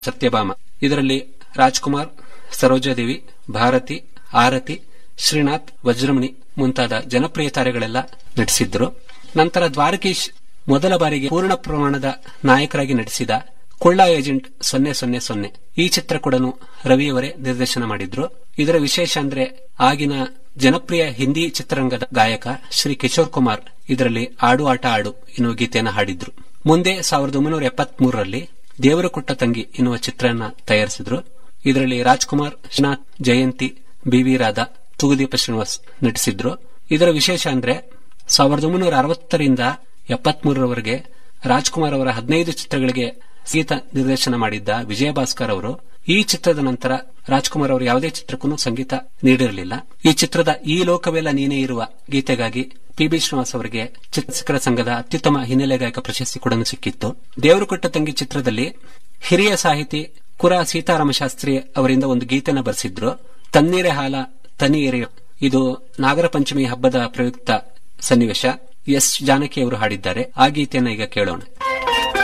ಸತ್ಯಭಾಮ. ಇದರಲ್ಲಿ ರಾಜ್ಕುಮಾರ್, ಸರೋಜಾದೇವಿ, ಭಾರತಿ, ಆರತಿ, ಶ್ರೀನಾಥ್, ವಜ್ರಮಣಿ ಮುಂತಾದ ಜನಪ್ರಿಯ ತಾರೆಗಳೆಲ್ಲ ನಟಿಸಿದ್ರು. ನಂತರ ದ್ವಾರಕೀಶ್ ಮೊದಲ ಬಾರಿಗೆ ಪೂರ್ಣ ಪ್ರಮಾಣದ ನಾಯಕರಾಗಿ ನಟಿಸಿದ ಕೊಳ್ಳ ಏಜೆಂಟ್ 000 ಈ ಚಿತ್ರ ಕೂಡ ರವಿಯವರೇ ನಿರ್ದೇಶನ ಮಾಡಿದ್ರು. ಇದರ ವಿಶೇಷ ಅಂದ್ರೆ ಆಗಿನ ಜನಪ್ರಿಯ ಹಿಂದಿ ಚಿತ್ರರಂಗದ ಗಾಯಕ ಶ್ರೀ ಕಿಶೋರ್ ಕುಮಾರ್ ಇದರಲ್ಲಿ ಆಡು ಆಟ ಆಡು ಎನ್ನುವ ಗೀತೆಯನ್ನು ಹಾಡಿದ್ರು. ಮುಂದೆ 1973ರಲ್ಲಿ ದೇವರು ಕೊಟ್ಟ ತಂಗಿ ಎನ್ನುವ ಚಿತ್ರನ ತಯಾರಿಸಿದ್ರು. ಇದರಲ್ಲಿ ರಾಜ್ಕುಮಾರ್, ಶ್ರೀನಾಥ್, ಜಯಂತಿ, ಬಿ.ವಿ. ರಾಧಾ, ತೂಗುದೀಪ ಶ್ರೀನಿವಾಸ್ ನಟಿಸಿದ್ರು. ಇದರ ವಿಶೇಷ ಅಂದ್ರೆ 1960ರಿಂದ 73ರವರೆಗೆ ರಾಜ್ಕುಮಾರ್ ಅವರ 15 ಚಿತ್ರಗಳಿಗೆ ಸಂಗೀತ ನಿರ್ದೇಶನ ಮಾಡಿದ್ದ ವಿಜಯಭಾಸ್ಕರ್ ಅವರು ಈ ಚಿತ್ರದ ನಂತರ ರಾಜ್ಕುಮಾರ್ ಅವರು ಯಾವುದೇ ಚಿತ್ರಕ್ಕೂ ಸಂಗೀತ ನೀಡಿರಲಿಲ್ಲ. ಈ ಚಿತ್ರದ ಈ ಲೋಕವೆಲ್ಲ ನೀನೇ ಇರುವ ಗೀತೆಗಾಗಿ ಪಿ.ಬಿ. ಶ್ರೀನಿವಾಸ್ ಅವರಿಗೆ ಚಿತ್ರರಸಿಕರ ಸಂಘದ ಅತ್ಯುತ್ತಮ ಹಿನ್ನೆಲೆ ಗಾಯಕ ಪ್ರಶಸ್ತಿ ಕೂಡ ಸಿಕ್ಕಿತ್ತು. ದೇವರು ಕೊಟ್ಟ ತಂಗಿ ಚಿತ್ರದಲ್ಲಿ ಹಿರಿಯ ಸಾಹಿತಿ ಕುರ ಸೀತಾರಾಮ ಶಾಸ್ತ್ರಿ ಅವರಿಂದ ಒಂದು ಗೀತೆನ ಬರೆಸಿದ್ರು. ತಣ್ಣೀರೆ ಹಾಲ ತನಿ ಎರೆಯೋ, ಇದು ನಾಗರ ಪಂಚಮಿ ಹಬ್ಬದ ಪ್ರಯುಕ್ತ ಸನ್ನಿವೇಶ. ಎಸ್ ಜಾನಕಿ ಅವರು ಹಾಡಿದ್ದಾರೆ. ಆ ಗೀತೆಯನ್ನು ಈಗ ಕೇಳೋಣ.